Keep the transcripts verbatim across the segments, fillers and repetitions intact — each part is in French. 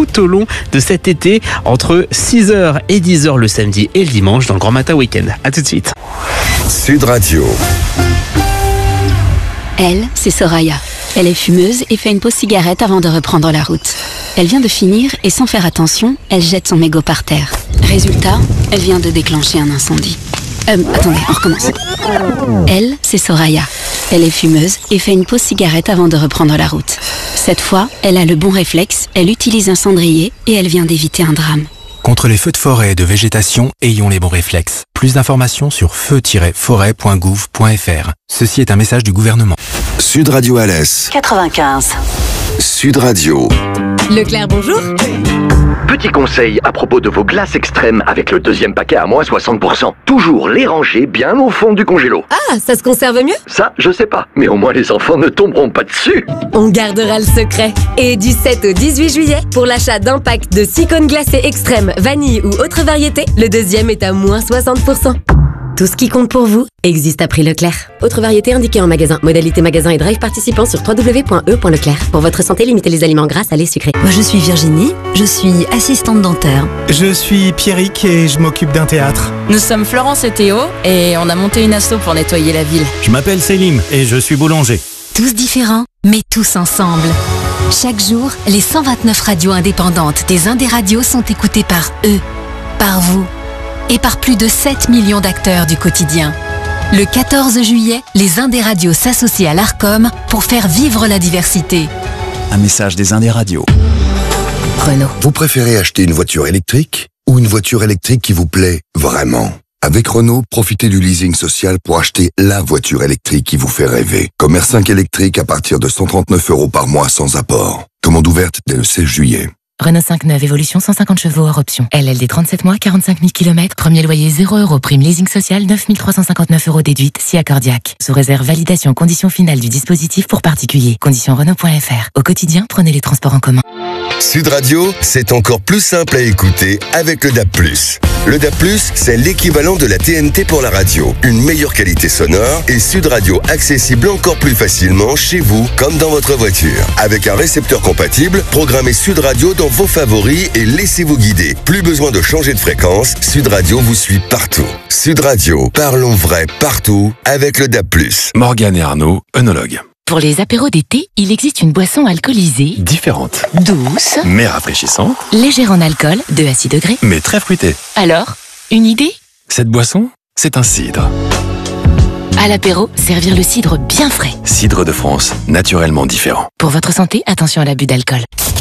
tout au long de cet été entre six heures et dix heures le samedi et le dimanche dans le Grand Matin Week-end. À tout de suite. Sud Radio. Elle, c'est Soraya. Elle est fumeuse et fait une pause cigarette avant de reprendre la route. Elle vient de finir et sans faire attention, elle jette son mégot par terre. Résultat, elle vient de déclencher un incendie. Euh, attendez, on recommence. Elle, c'est Soraya. Elle est fumeuse et fait une pause cigarette avant de reprendre la route. Cette fois, elle a le bon réflexe, elle utilise un cendrier et elle vient d'éviter un drame. Contre les feux de forêt et de végétation, ayons les bons réflexes. Plus d'informations sur feu tiret forêt point gouv point f r. Ceci est un message du gouvernement. Sud Radio Alès. quatre-vingt-quinze. Sud Radio. Leclerc, bonjour. Petit conseil à propos de vos glaces extrêmes avec le deuxième paquet à moins soixante pour cent. Toujours les ranger bien au fond du congélo. Ah, ça se conserve mieux? Ça, je sais pas, mais au moins les enfants ne tomberont pas dessus. On gardera le secret. Et du sept au dix-huit juillet, pour l'achat d'un pack de six cônes glacés extrêmes, vanille ou autre variété, le deuxième est à moins soixante pour cent. Tout ce qui compte pour vous existe à prix Leclerc. Autre variété indiquée en magasin. Modalité magasin et drive participant sur w w w point e point leclerc. Pour votre santé, limitez les aliments gras, salés, sucrés. Moi, je suis Virginie, je suis assistante dentaire. Je suis Pierrick et je m'occupe d'un théâtre. Nous sommes Florence et Théo et on a monté une asso pour nettoyer la ville. Je m'appelle Selim et je suis boulanger. Tous différents, mais tous ensemble. Chaque jour, les cent vingt-neuf radios indépendantes des Indés Radios sont écoutées par eux, par vous et par plus de sept millions d'acteurs du quotidien. Le quatorze juillet, les Indés Radios s'associent à l'Arcom pour faire vivre la diversité. Un message des Indés Radios. Renault. Vous préférez acheter une voiture électrique ou une voiture électrique qui vous plaît vraiment? Avec Renault, profitez du leasing social pour acheter la voiture électrique qui vous fait rêver. Comme R cinq électrique à partir de cent trente-neuf euros par mois sans apport. Commande ouverte dès le seize juillet. Renault cinq neuf Évolution cent cinquante chevaux hors option. L L D trente-sept mois, quarante-cinq mille kilomètres. Premier loyer zéro euros. Prime leasing social neuf mille trois cent cinquante-neuf euros déduite si accordiaque. Sous réserve validation conditions finales du dispositif pour particuliers. Conditions Renault point f r. Au quotidien, prenez les transports en commun. Sud Radio, c'est encore plus simple à écouter avec le D A B plus. Le D A B plus, c'est l'équivalent de la T N T pour la radio. Une meilleure qualité sonore et Sud Radio accessible encore plus facilement chez vous comme dans votre voiture. Avec un récepteur compatible, programmez Sud Radio dans vos favoris et laissez-vous guider. Plus besoin de changer de fréquence, Sud Radio vous suit partout. Sud Radio, parlons vrai partout avec le D A B plus. Morgane et Arnaud, œnologues. Pour les apéros d'été, il existe une boisson alcoolisée, Différente, douce, mais rafraîchissante, légère en alcool, deux à six degrés. mais très fruitée. Alors, une idée? Cette boisson, c'est un cidre. À l'apéro, servir le cidre bien frais. Cidre de France, naturellement différent. Pour votre santé, attention à l'abus d'alcool.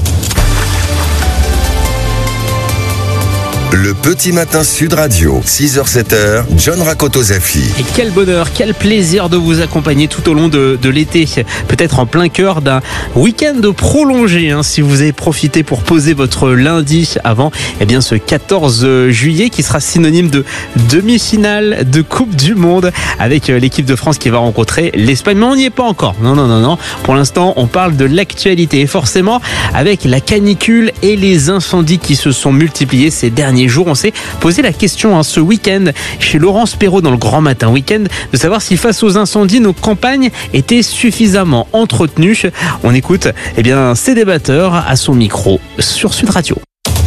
Le petit matin Sud Radio, six heures sept heures, John Rakoto-Zafi. Et quel bonheur, quel plaisir de vous accompagner tout au long de, de l'été. Peut-être en plein cœur d'un week-end prolongé, hein, si vous avez profité pour poser votre lundi avant eh bien, ce quatorze juillet qui sera synonyme de demi-finale de Coupe du Monde avec l'équipe de France qui va rencontrer l'Espagne. Mais on n'y est pas encore. Non, non, non, non. Pour l'instant, on parle de l'actualité. Et forcément, avec la canicule et les incendies qui se sont multipliés ces derniers jours, on s'est posé la question hein, ce week-end chez Laurence Perrault dans le Grand Matin Week-end de savoir si face aux incendies, nos campagnes étaient suffisamment entretenues. On écoute eh bien, ces débatteurs à son micro sur Sud Radio.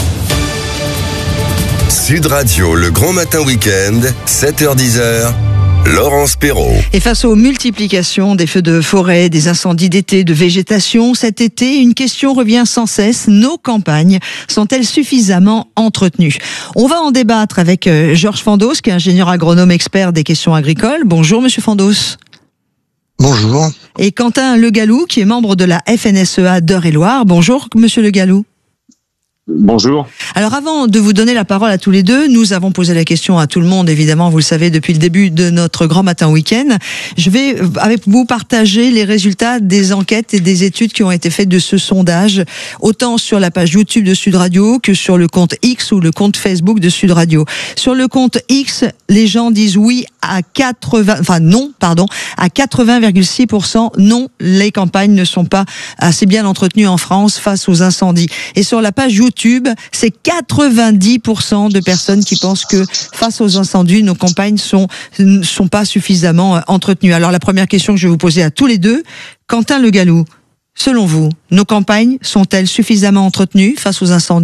Sud Radio, le Grand Matin Week-end, sept heures dix heures. Laurence Perrault. Et face aux multiplications des feux de forêt, des incendies d'été, de végétation, cet été, une question revient sans cesse. Nos campagnes sont-elles suffisamment entretenues? On va en débattre avec Georges Fandos, qui est ingénieur agronome expert des questions agricoles. Bonjour, monsieur Fandos. Bonjour. Et Quentin Le Gallou, qui est membre de la F N S E A d'Eure-et-Loire. Bonjour, monsieur Le Gallou. Bonjour. Alors avant de vous donner la parole à tous les deux, nous avons posé la question à tout le monde, évidemment, vous le savez, depuis le début de notre Grand Matin Week-end. Je vais avec vous partager les résultats des enquêtes et des études qui ont été faites de ce sondage, autant sur la page YouTube de Sud Radio que sur le compte X ou le compte Facebook de Sud Radio. Sur le compte X, les gens disent oui à quatre-vingts, enfin non, pardon, à quatre-vingts virgule six pour cent. Non, les campagnes ne sont pas assez bien entretenues en France face aux incendies. Et sur la page YouTube, c'est quatre-vingt-dix pour cent de personnes qui pensent que face aux incendies, nos campagnes sont ne sont pas suffisamment entretenues. Alors la première question que je vais vous poser à tous les deux, Quentin Le Gallou, Selon vous, nos campagnes sont-elles suffisamment entretenues face aux incendies ?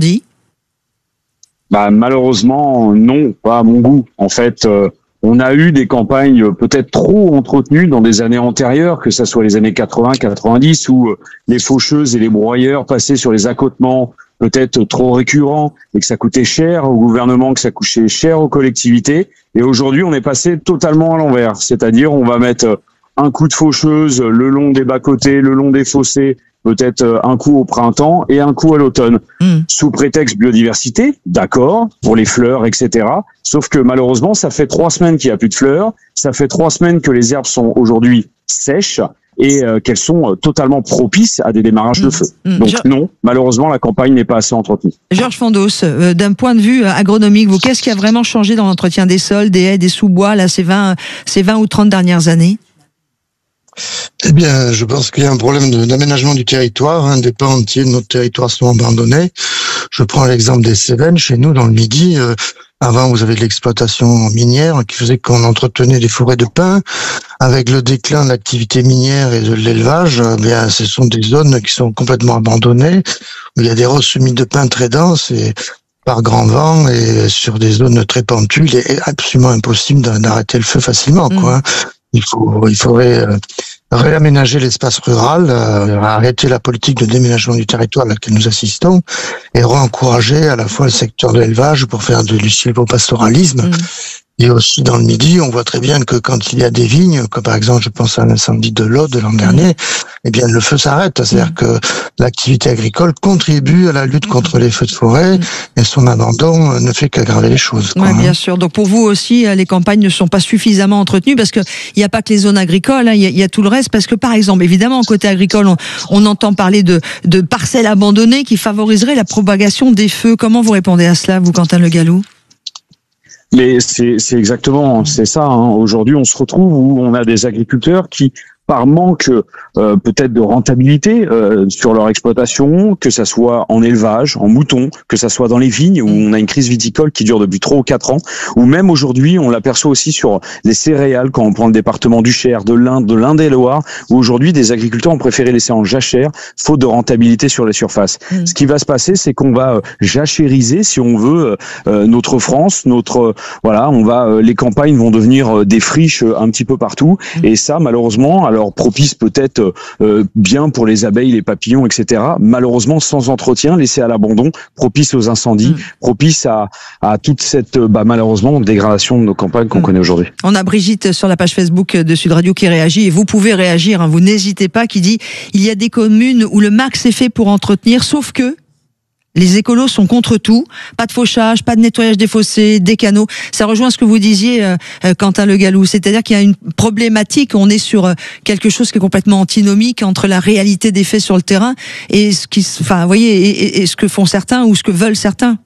Bah, malheureusement, non, pas à mon goût. En fait, euh, on a eu des campagnes peut-être trop entretenues dans des années antérieures, que ce soit les années quatre-vingts, quatre-vingt-dix, où euh, les faucheuses et les broyeurs passaient sur les accotements peut-être trop récurrents et que ça coûtait cher au gouvernement, que ça coûtait cher aux collectivités. Et aujourd'hui, on est passé totalement à l'envers. C'est-à-dire, on va mettre un coup de faucheuse le long des bas-côtés, le long des fossés, peut-être un coup au printemps et un coup à l'automne. Mmh. Sous prétexte biodiversité, d'accord, pour les fleurs, et cetera. Sauf que malheureusement, ça fait trois semaines qu'il n'y a plus de fleurs, ça fait trois semaines que les herbes sont aujourd'hui sèches et euh, qu'elles sont euh, totalement propices à des démarrages mmh. de feu. Mmh. Donc Je... non, malheureusement, la campagne n'est pas assez entretenue. Georges Fondos, euh, d'un point de vue agronomique, vous, qu'est-ce qui a vraiment changé dans l'entretien des sols, des haies, des sous-bois, là, ces vingt, ces vingt ou trente dernières années ? Eh bien, je pense qu'il y a un problème de, d'aménagement du territoire. Hein, des pans entiers de notre territoire sont abandonnés. Je prends l'exemple des Cévennes, chez nous, dans le Midi. Euh, avant, vous avez de l'exploitation minière qui faisait qu'on entretenait des forêts de pins. Avec le déclin de l'activité minière et de l'élevage, eh bien, ce sont des zones qui sont complètement abandonnées, où il y a des ressemis de pins très denses et par grand vent et sur des zones très pentues, il est absolument impossible d'arrêter le feu facilement, mmh. quoi. Il faut, il faudrait euh, réaménager l'espace rural, euh, arrêter la politique de déménagement du territoire à laquelle nous assistons et re-encourager à la fois le secteur de l'élevage pour faire de, du sylvopastoralisme. Mmh. Et aussi dans le Midi, on voit très bien que quand il y a des vignes, comme par exemple je pense à l'incendie de l'Aude de l'an dernier, mmh. eh bien le feu s'arrête. C'est-à-dire mmh. que l'activité agricole contribue à la lutte contre les feux de forêt mmh. et son abandon ne fait qu'aggraver les choses. Oui, bien hein. sûr. Donc pour vous aussi, les campagnes ne sont pas suffisamment entretenues parce que il n'y a pas que les zones agricoles, hein, il y, a, il y a tout le reste. Parce que par exemple, évidemment, côté agricole, on, on entend parler de, de parcelles abandonnées qui favoriseraient la propagation des feux. Comment vous répondez à cela, vous, Quentin Le Gallou ? Mais c'est, c'est exactement, c'est ça. Hein. Aujourd'hui, on se retrouve où on a des agriculteurs qui, par manque euh, peut-être de rentabilité euh, sur leur exploitation, que ça soit en élevage, en mouton, que ça soit dans les vignes où on a une crise viticole qui dure depuis trois ou quatre ans, ou même aujourd'hui on l'aperçoit aussi sur les céréales quand on prend le département du Cher, de l'Inde, de l'Indre-et-Loire, où aujourd'hui des agriculteurs ont préféré laisser en jachère faute de rentabilité sur les surfaces. Mmh. Ce qui va se passer, c'est qu'on va euh, jachériser, si on veut, euh, notre France, notre euh, voilà, on va euh, les campagnes vont devenir euh, des friches euh, un petit peu partout, mmh. et ça malheureusement. Alors propice peut-être euh, bien pour les abeilles, les papillons, et cetera. Malheureusement, sans entretien, laissé à l'abandon, propice aux incendies, mmh. propice à, à toute cette bah, malheureusement dégradation de nos campagnes qu'on mmh. connaît aujourd'hui. On a Brigitte sur la page Facebook de Sud Radio qui réagit et vous pouvez réagir, hein, vous n'hésitez pas, qui dit il y a des communes où le max est fait pour entretenir, sauf que les écolos sont contre tout. Pas de fauchage, pas de nettoyage des fossés, des canaux. Ça rejoint ce que vous disiez, euh, Quentin Le Gallou. C'est-à-dire qu'il y a une problématique. On est sur euh, quelque chose qui est complètement antinomique entre la réalité des faits sur le terrain et ce qui, enfin, vous voyez, et, et, et ce que font certains ou ce que veulent certains.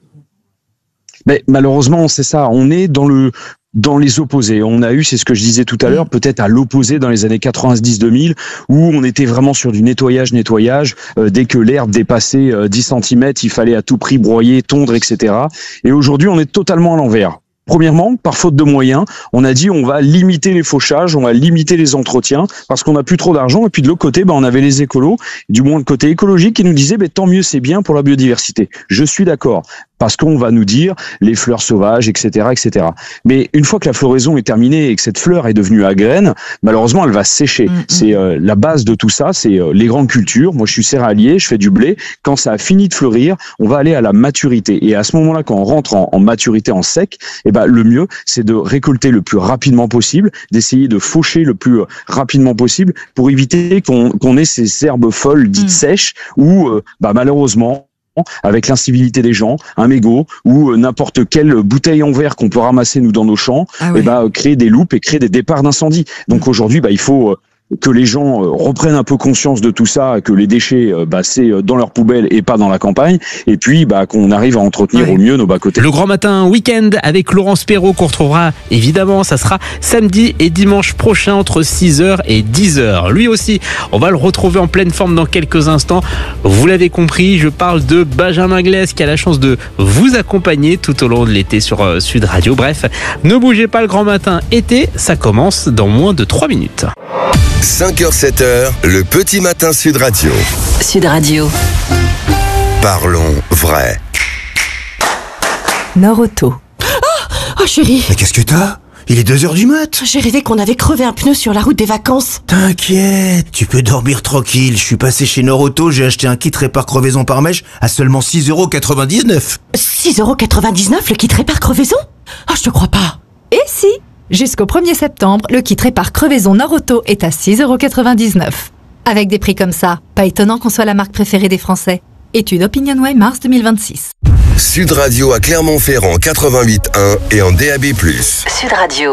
Mais malheureusement, c'est ça. On est dans le dans les opposés. On a eu, c'est ce que je disais tout à l'heure, peut-être à l'opposé dans les années quatre-vingt-dix deux mille, où on était vraiment sur du nettoyage, nettoyage. Euh, dès que l'herbe dépassait euh, dix centimètres, il fallait à tout prix broyer, tondre, et cetera. Et aujourd'hui, on est totalement à l'envers. Premièrement, par faute de moyens, on a dit on va limiter les fauchages, on va limiter les entretiens parce qu'on n'a plus trop d'argent. Et puis de l'autre côté, ben, on avait les écolos, du moins le côté écologique, qui nous disaient ben, tant mieux, c'est bien pour la biodiversité. Je suis d'accord. Parce qu'on va nous dire les fleurs sauvages, et cetera, et cetera. Mais une fois que la floraison est terminée et que cette fleur est devenue à graines, malheureusement, elle va sécher. Mmh, c'est euh, la base de tout ça, c'est euh, les grandes cultures. Moi, je suis céréalier, je fais du blé. Quand ça a fini de fleurir, on va aller à la maturité. Et à ce moment-là, quand on rentre en, en maturité en sec, eh ben le mieux, c'est de récolter le plus rapidement possible, d'essayer de faucher le plus rapidement possible pour éviter qu'on, qu'on ait ces herbes folles dites mmh. sèches où, euh, bah malheureusement, avec l'incivilité des gens, un mégot ou n'importe quelle bouteille en verre qu'on peut ramasser nous dans nos champs, ah oui. et bah créer des loupes et créer des départs d'incendie. Donc mmh. aujourd'hui, bah il faut que les gens reprennent un peu conscience de tout ça, que les déchets, bah, c'est dans leur poubelle et pas dans la campagne, et puis bah, qu'on arrive à entretenir ouais. au mieux nos bas-côtés. Le Grand Matin Week-end avec Laurence Perrault qu'on retrouvera évidemment, ça sera samedi et dimanche prochain entre six heures et dix heures. Lui aussi, on va le retrouver en pleine forme dans quelques instants. Vous l'avez compris, je parle de Benjamin Glaise qui a la chance de vous accompagner tout au long de l'été sur Sud Radio. Bref, ne bougez pas, le Grand Matin été, ça commence dans moins de trois minutes. cinq heures sept heures, le petit matin Sud Radio. Sud Radio. Parlons vrai. Nord-Auto. Oh, oh chérie. Mais qu'est-ce que t'as ? Il est deux heures du mat. J'ai rêvé qu'on avait crevé un pneu sur la route des vacances. T'inquiète, tu peux dormir tranquille. Je suis passé chez Nord-Auto, j'ai acheté un kit répare crevaison par mèche à seulement six euros quatre-vingt-dix-neuf. six euros quatre-vingt-dix-neuf le kit répare crevaison ? Oh, je te crois pas. Et si ? Jusqu'au premier septembre, le kit répare crevaison Nord-Auto est à six euros quatre-vingt-dix-neuf. Avec des prix comme ça, pas étonnant qu'on soit la marque préférée des Français. Étude OpinionWay mars deux mille vingt-six. Sud Radio à Clermont-Ferrand quatre-vingt-huit point un et en D A B plus. Sud Radio.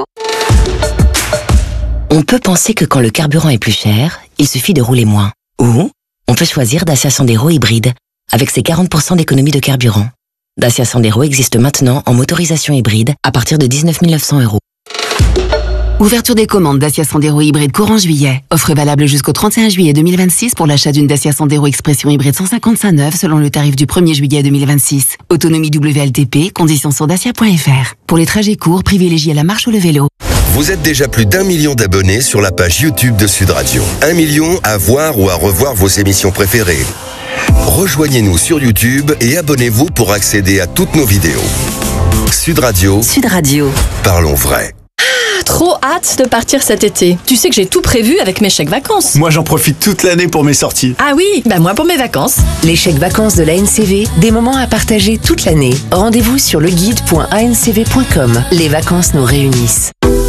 On peut penser que quand le carburant est plus cher, il suffit de rouler moins. Ou on peut choisir Dacia Sandero hybride, avec ses quarante pour cent d'économie de carburant. Dacia Sandero existe maintenant en motorisation hybride à partir de dix-neuf mille neuf cents euros. Ouverture des commandes Dacia Sandero hybride courant juillet. Offre valable jusqu'au trente et un juillet deux mille vingt-six pour l'achat d'une Dacia Sandero Expression hybride cent cinquante-cinq neuve selon le tarif du premier juillet deux mille vingt-six. Autonomie W L T P, conditions sur dacia point f r. Pour les trajets courts, privilégiez la marche ou le vélo. Vous êtes déjà plus d'un million d'abonnés sur la page YouTube de Sud Radio. Un million à voir ou à revoir vos émissions préférées. Rejoignez-nous sur YouTube et abonnez-vous pour accéder à toutes nos vidéos. Sud Radio. Sud Radio. Parlons vrai. Trop hâte de partir cet été. Tu sais que j'ai tout prévu avec mes chèques vacances. Moi, j'en profite toute l'année pour mes sorties. Ah oui, bah moi pour mes vacances. Les chèques vacances de l'A N C V, des moments à partager toute l'année. Rendez-vous sur leguide point a n c v point com. Les vacances nous réunissent.